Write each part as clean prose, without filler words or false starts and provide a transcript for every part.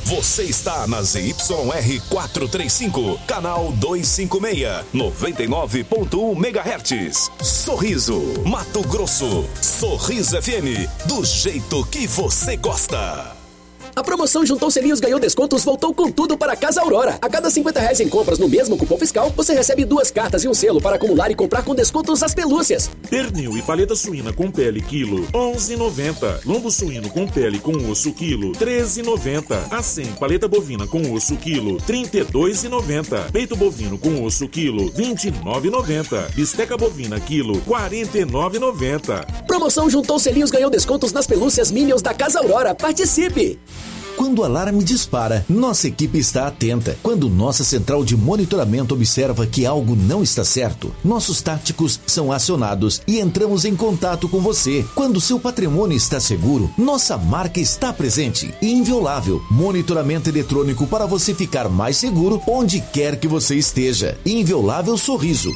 Você está na ZYR 435, canal 256, 99.1 MHz. Sorriso, Mato Grosso. Sorriso FM, do jeito que você gosta. A promoção Juntou Selinhos Ganhou Descontos voltou com tudo para Casa Aurora. A cada R$50 em compras no mesmo cupom fiscal, você recebe 2 cartas e um selo para acumular e comprar com descontos às pelúcias. Pernil e paleta suína com pele quilo, R$11,90. Lombo suíno com pele com osso quilo, R$13,90. Acém paleta bovina com osso quilo, R$32,90. Peito bovino com osso quilo, R$29,90. Bisteca bovina quilo, R$49,90. Promoção Juntou Selinhos Ganhou Descontos nas pelúcias Minions da Casa Aurora. Participe! Quando o alarme dispara, nossa equipe está atenta. Quando nossa central de monitoramento observa que algo não está certo, nossos táticos são acionados e entramos em contato com você. Quando seu patrimônio está seguro, nossa marca está presente e inviolável. Monitoramento eletrônico para você ficar mais seguro onde quer que você esteja. Inviolável Sorriso,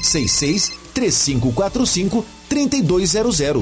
66-3545-3200.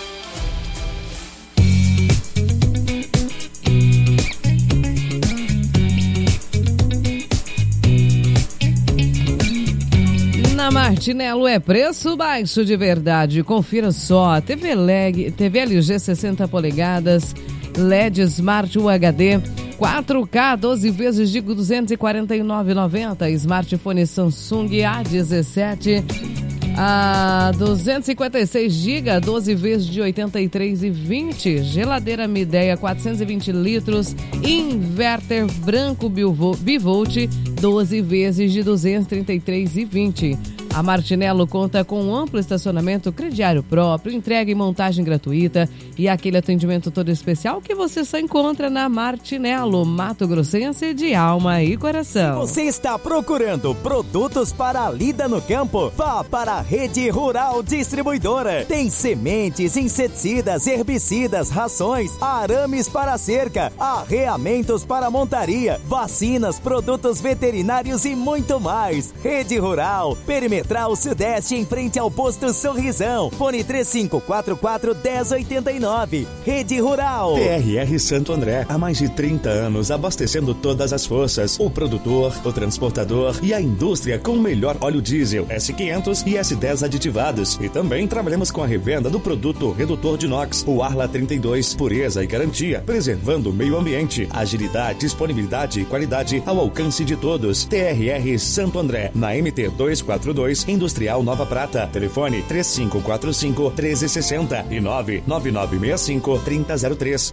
Na Martinello é preço baixo de verdade. Confira só. TV LG 60 polegadas, LED Smart UHD, 4K, 12 vezes de R$ 249,90. Smartphone Samsung A17 a 256 GB, 12 vezes de R$ 83,20. Geladeira Midea 420 litros, inverter branco bivolt, 12 vezes de R$ 233,20. A Martinello conta com um amplo estacionamento, crediário próprio, entrega e montagem gratuita e aquele atendimento todo especial que você só encontra na Martinello, Mato Grossense de alma e coração. Se você está procurando produtos para a lida no campo, vá para a Rede Rural Distribuidora. Tem sementes, inseticidas, herbicidas, rações, arames para cerca, arreamentos para montaria, vacinas, produtos veterinários e muito mais. Rede Rural, Perimetral Sudeste, em frente ao posto Sorrisão. Fone 3544-1089. Rede Rural. TRR Santo André, há mais de 30 anos abastecendo todas as forças, o produtor, o transportador e a indústria com o melhor óleo diesel S500 e S10 aditivados. E também trabalhamos com a revenda do produto redutor de NOx, o Arla 32, pureza e garantia, preservando o meio ambiente, agilidade, disponibilidade e qualidade ao alcance de todos. TRR Santo André, na MT 242, Industrial Nova Prata. Telefone 3545-1360 e 99965-3003.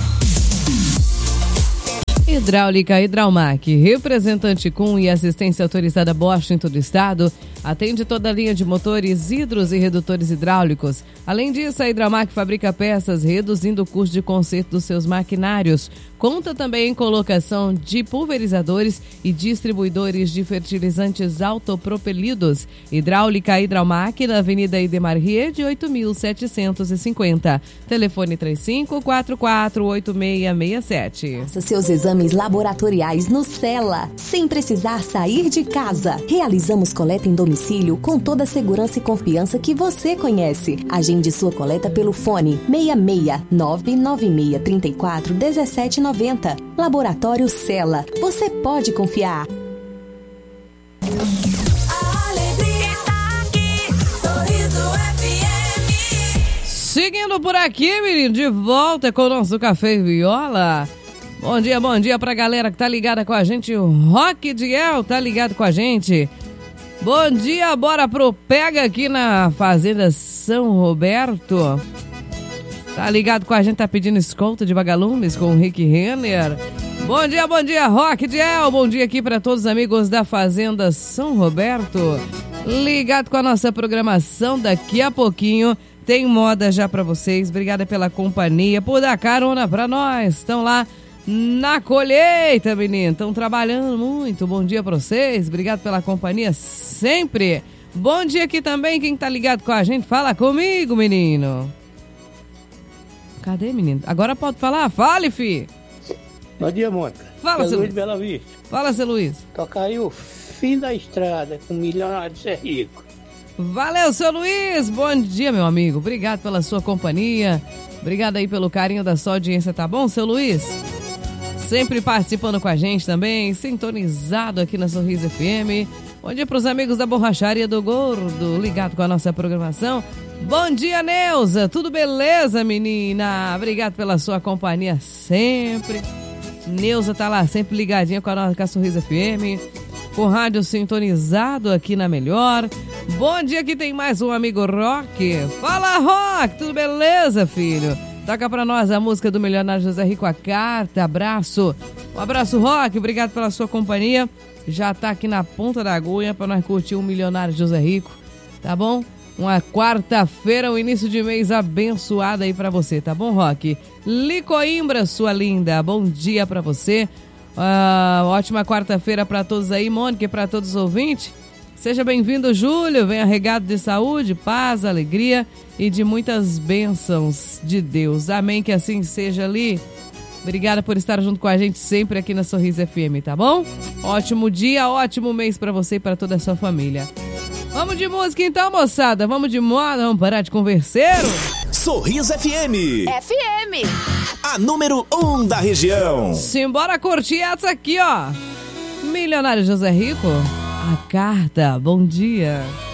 Hidráulica Hidraumac, representante com e assistência autorizada Bosch em todo o estado, atende toda a linha de motores, hidros e redutores hidráulicos. Além disso, a Hidraumac fabrica peças, reduzindo o custo de conserto dos seus maquinários. Conta também em colocação de pulverizadores e distribuidores de fertilizantes autopropelidos. Hidráulica Hidraumac, na Avenida Idemar Riede, 8.750. Telefone 3544-8667. Faça seus exames laboratoriais no Cela, sem precisar sair de casa. Realizamos coleta em domicílio com toda a segurança e confiança que você conhece. Agende sua coleta pelo fone 66-99634-1790. Laboratório Cela. Você pode confiar. Seguindo por aqui, menino, de volta com o nosso Café e Viola. Bom dia pra galera que tá ligada com a gente. O Rock Diel tá ligado com a gente. Bom dia, bora pro Pega aqui na Fazenda São Roberto. Tá ligado com a gente, tá pedindo escolta de vagalumes com o Rick Renner. Bom dia, Rock Diel. Bom dia aqui pra todos os amigos da Fazenda São Roberto. Ligado com a nossa programação, daqui a pouquinho tem moda já pra vocês. Obrigada pela companhia, por dar carona pra nós. Estão lá na colheita, menino. Estão trabalhando muito. Bom dia pra vocês. Obrigado pela companhia sempre. Bom dia aqui também, quem tá ligado com a gente. Fala comigo, menino. Cadê, menino? Agora pode falar? Fale, fi. Bom dia, Mônica. Fala, seu Luiz Bela Vista. Fala, seu Luiz. Toca aí o fim da estrada com milionário de ser rico. Valeu, seu Luiz. Bom dia, meu amigo. Obrigado pela sua companhia. Obrigado aí pelo carinho da sua audiência, tá bom, seu Luiz? sempre participando com a gente também, sintonizado aqui na Sorriso FM. Bom dia pros amigos da Borracharia do Gordo, ligado com a nossa programação. Bom dia, Neuza, tudo beleza, menina? Obrigado pela sua companhia sempre. Neuza tá lá sempre ligadinha com a Sorriso FM, com o rádio sintonizado aqui na Melhor. Bom dia, aqui tem mais um amigo Rock. Fala, Rock, tudo beleza, filho? Toca pra nós a música do milionário José Rico, A Carta. Abraço. Um abraço, Rock, obrigado pela sua companhia. Já tá aqui na ponta da agulha pra nós curtir o milionário José Rico, tá bom? Uma quarta-feira, um início de mês abençoado aí pra você, tá bom, Rock? Licoimbra, sua linda, bom dia pra você. Ótima quarta-feira pra todos aí, Mônica, e pra todos os ouvintes. Seja bem-vindo, Júlio. Venha regado de saúde, paz, alegria e de muitas bênçãos de Deus. Amém, que assim seja ali. Obrigada por estar junto com a gente sempre aqui na Sorriso FM, tá bom? Ótimo dia, ótimo mês pra você e pra toda a sua família. Vamos de música então, moçada. Vamos de moda, vamos parar de converseiro. Sorriso FM. A número 1 da região. Simbora curtir essa aqui, ó. Milionário José Rico, A Carta. Bom dia.